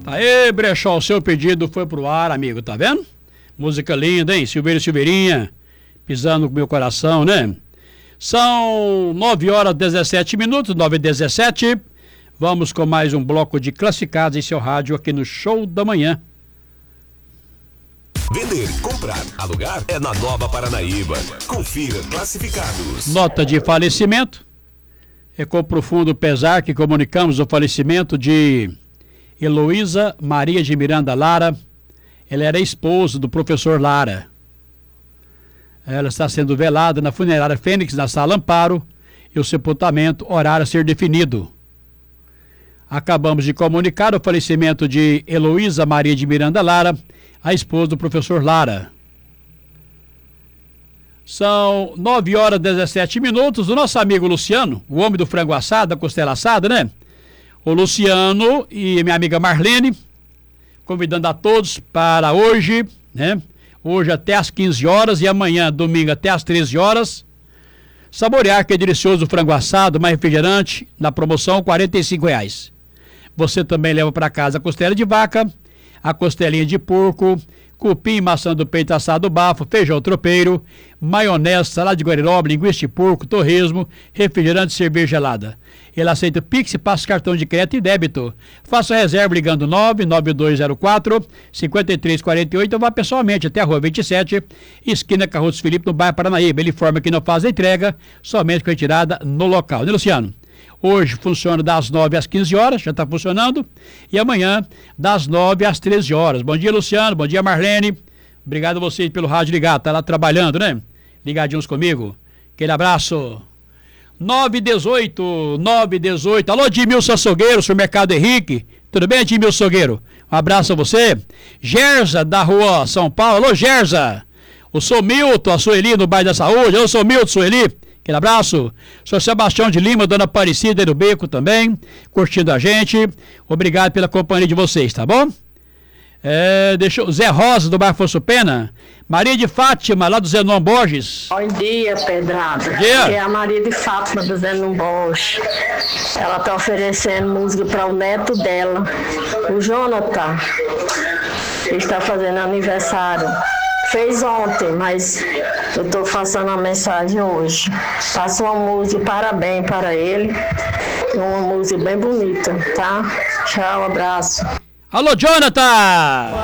Aê, Brechó, o seu pedido foi pro ar, amigo, tá vendo? Música linda, hein? Silveira e Silveirinha, pisando no meu coração, né? São 9h17, 9h17. Vamos com mais um bloco de classificados em seu rádio aqui no Show da Manhã. Vender, comprar, alugar é na Nova Paranaíba. Confira classificados. Nota de falecimento. É com profundo pesar que comunicamos o falecimento de Heloísa Maria de Miranda Lara. Ela era esposa do professor Lara. Ela está sendo velada na funerária Fênix, na Sala Amparo, e o sepultamento, horário a ser definido. Acabamos de comunicar o falecimento de Heloísa Maria de Miranda Lara, a esposa do professor Lara. São 9h17. O nosso amigo Luciano, o homem do frango assado, da costela assada, né? O Luciano e minha amiga Marlene, convidando a todos para hoje, né? Hoje até às 15 horas e amanhã, domingo, até às 13 horas. Saborear aquele delicioso frango assado, mais refrigerante, na promoção, R$45. Você também leva para casa a costela de vaca, a costelinha de porco, cupim, maçã do peito assado bafo, feijão tropeiro, maionese, salada de guariroba, linguiça de porco, torresmo, refrigerante e cerveja gelada. Ele aceita Pix e passa cartão de crédito e débito. Faça a reserva ligando 99204-5348 ou vá pessoalmente até a Rua 27, esquina Carroço Felipe, no bairro Paranaíba. Ele informa que não faz a entrega, somente com retirada no local. Né, Luciano? Hoje funciona das 9 às 15 horas, já está funcionando. E amanhã, das 9 às 13 horas. Bom dia, Luciano. Bom dia, Marlene. Obrigado a vocês pelo rádio ligado. Está lá trabalhando, né? Ligadinhos comigo. Aquele abraço. 9h18. Alô, Edmilson Açougueiro, supermercado Henrique. Tudo bem, Edmilson Açougueiro? Um abraço a você. Gerza, da Rua São Paulo. Alô, Gerza. O Sou Milton, a Sueli, no bairro da Saúde. Alô, Sou Milton, Sueli. Aquele abraço. Sou Sebastião de Lima, Dona Aparecida do Beco também, curtindo a gente. Obrigado pela companhia de vocês, tá bom? Zé Rosa, do bairro Fosso Pena. Maria de Fátima, lá do Zenon Borges. Bom dia, Pedrado. Bom dia. É a Maria de Fátima, do Zenon Borges. Ela tá oferecendo música para o neto dela, o Jonathan. Ele está fazendo aniversário. Fez ontem, mas eu estou passando a mensagem hoje. Faça uma música, parabéns para ele. Uma música bem bonita, tá? Tchau, abraço. Alô, Jonathan!